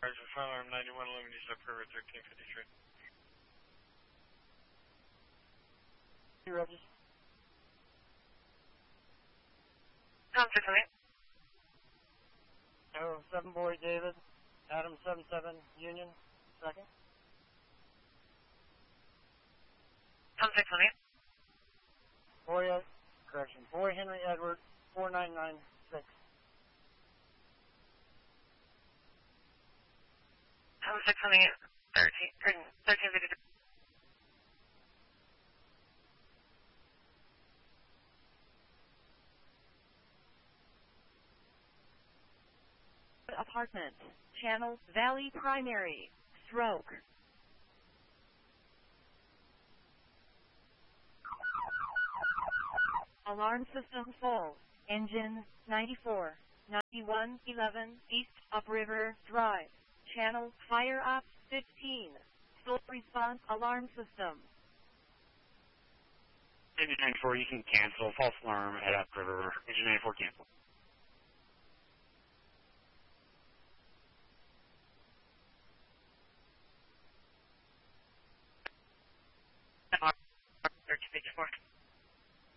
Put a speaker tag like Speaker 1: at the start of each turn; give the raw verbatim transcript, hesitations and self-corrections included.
Speaker 1: Roger, file arm ninety-one, eleven East Upriver, thirteen fifty-three.
Speaker 2: You ready?
Speaker 3: Tom six one eight.
Speaker 2: Oh, seven Boy David, Adam seven seven Union, second.
Speaker 3: Tom six one eight.
Speaker 2: Boy, uh, correction, Boy Henry Edward, four nine nine six.
Speaker 3: Tom six one eight, thirteen, thirteen fifty-three.
Speaker 4: Apartment, Channel Valley Primary, Stroke. Alarm system full. Engine ninety-four, ninety-one eleven East Upriver Drive. Channel Fire Ops fifteen. Full response alarm system.
Speaker 5: Engine ninety-four, you can cancel. False alarm at Upriver. Engine ninety-four, cancel.
Speaker 3: thirteen fifty-four.